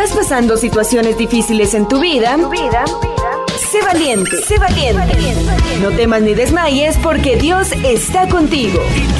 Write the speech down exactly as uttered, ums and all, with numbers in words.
estás pasando situaciones difíciles en tu vida, sé valiente, sé valiente. No temas ni desmayes porque Dios está contigo.